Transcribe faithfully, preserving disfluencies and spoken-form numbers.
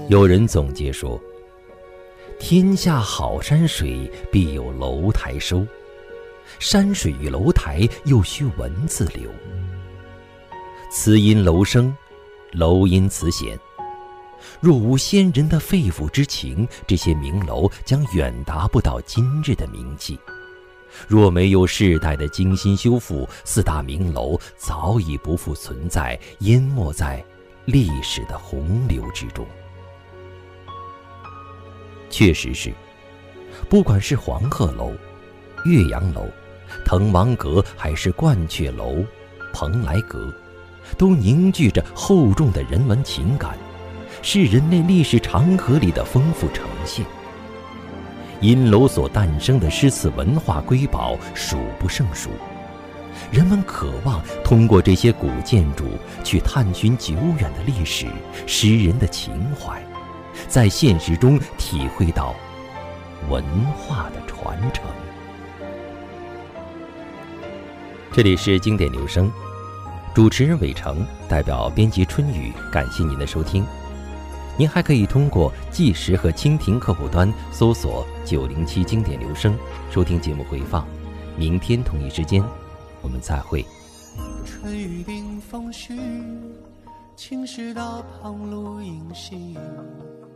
有人总结说，天下好山水，必有楼台收，山水与楼台又需文字流。词因楼生，楼因词显。若无先人的肺腑之情，这些名楼将远达不到今日的名气。若没有世代的精心修复，四大名楼早已不复存在，淹没在历史的洪流之中。确实是，不管是黄鹤楼、岳阳楼、滕王阁，还是鹳雀楼、蓬莱阁，都凝聚着厚重的人文情感，是人类历史长河里的丰富呈现。因楼所诞生的诗词文化瑰宝数不胜数，人们渴望通过这些古建筑去探寻久远的历史、诗人的情怀，在现实中体会到文化的传承。这里是经典留声，主持人伟成，代表编辑春雨，感谢您的收听。您还可以通过纪实和蜻蜓客户端搜索九零七经典留声，收听节目回放。明天同一时间我们再会。 春雨冰风絮，青石道旁露营行。